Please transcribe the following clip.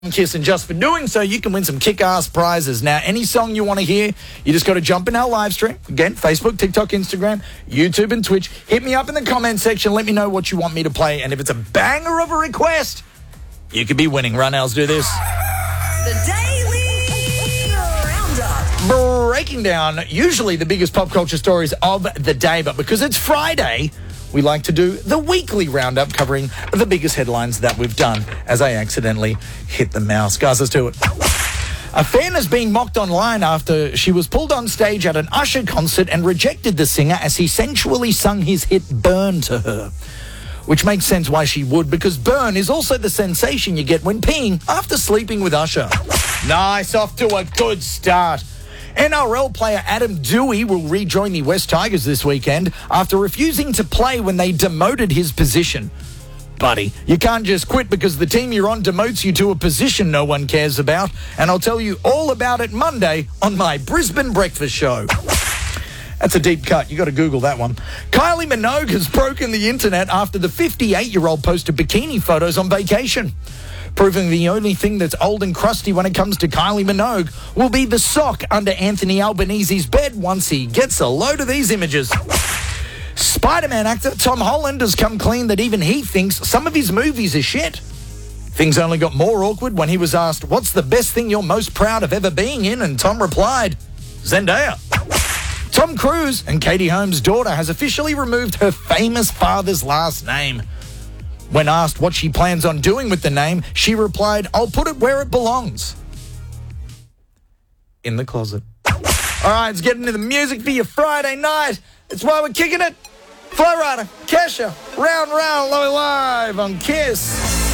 Kiss, and just for doing so, you can win some kick-ass prizes. Now, any song you want to hear, you just got to jump in our live stream. Again, Facebook, TikTok, Instagram, YouTube, and Twitch. Hit me up in the comment section. Let me know what you want me to play. And if it's a banger of a request, you could be winning. Runnels, do this. The Daily Roundup. Breaking down usually the biggest pop culture stories of the day, but because it's Friday, we like to do the weekly roundup covering the biggest headlines that we've done, as I accidentally hit the mouse. Guys, let's do it. A fan is being mocked online after she was pulled on stage at an Usher concert and rejected the singer as he sensually sung his hit Burn to her. Which makes sense why she would, because burn is also the sensation you get when peeing after sleeping with Usher. Nice, off to a good start. NRL player Adam Dewey will rejoin the West Tigers this weekend after refusing to play when they demoted his position. Buddy, you can't just quit because the team you're on demotes you to a position no one cares about, and I'll tell you all about it Monday on my Brisbane Breakfast Show. That's a deep cut. You got to Google that one. Kylie Minogue has broken the internet after the 58-year-old posted bikini photos on vacation, proving the only thing that's old and crusty when it comes to Kylie Minogue will be the sock under Anthony Albanese's bed once he gets a load of these images. Spider-Man actor Tom Holland has come clean that even he thinks some of his movies are shit. Things only got more awkward when he was asked, "What's the best thing you're most proud of ever being in?" And Tom replied, "Zendaya." Tom Cruise and Katie Holmes' daughter has officially removed her famous father's last name. When asked what she plans on doing with the name, she replied, "I'll put it where it belongs. In the closet." All right, let's get into the music for your Friday night. That's why we're kicking it. Flo Rida, Kesha, Round Round, live on Kiss.